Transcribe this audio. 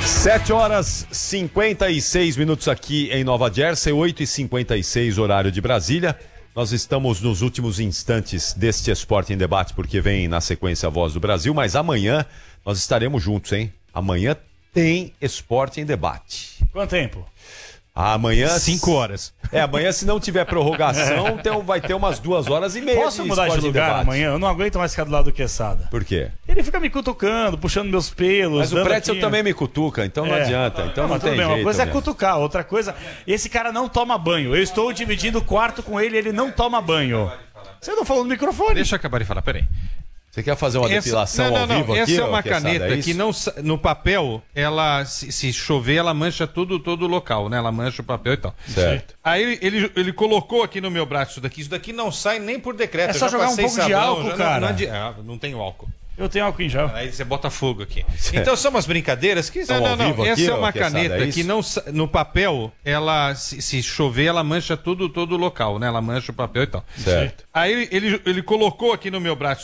7h56 aqui em Nova Jersey, 8h56 horário de Brasília. Nós estamos nos últimos instantes deste Esporte em Debate, porque vem na sequência a Voz do Brasil, mas amanhã nós estaremos juntos, hein? Amanhã tem Esporte em Debate. Quanto tempo? Amanhã... 5 horas. Amanhã, se não tiver prorrogação, vai ter umas 2h30. Posso mudar de lugar amanhã? Eu não aguento mais ficar do lado do Quesada. Por quê? Ele fica me cutucando, puxando meus pelos. Mas o Pretzel também me cutuca, então não adianta. Então não tem jeito. Uma coisa é mesmo. cutucar, outra coisa... Esse cara não toma banho. Eu estou dividindo o quarto com ele, ele não toma banho. Você não falou no microfone. Deixa eu acabar de falar, peraí. Você quer fazer uma depilação ao vivo aqui? Essa é uma caneta que não, no papel, ela se chover, ela mancha todo o local, né? Ela mancha o papel e tal. Certo. Aí ele colocou aqui no meu braço isso daqui não sai nem por decreto. É só jogar um pouco de álcool, cara. Não tenho álcool. Eu tenho álcool em gel. Aí você bota fogo aqui. Então são umas brincadeiras que... Não. Essa é uma caneta que não, no papel, ela se chover, ela mancha todo o local, né? Ela mancha o papel e tal. Certo. Aí ele colocou aqui no meu braço